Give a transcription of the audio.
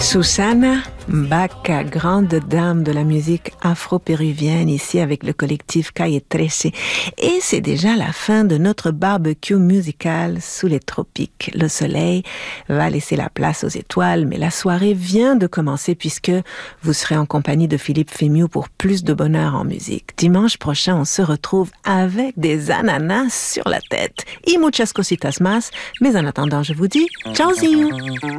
Susana Baca, grande dame de la musique afro-péruvienne, ici avec le collectif Calle 13. Et c'est déjà la fin de notre barbecue musical sous les tropiques. Le soleil va laisser la place aux étoiles, mais la soirée vient de commencer puisque vous serez en compagnie de Philippe Fémiou pour plus de bonheur en musique. Dimanche prochain, on se retrouve avec des ananas sur la tête. Y muchas cositas más. Mais en attendant, je vous dis, ciao!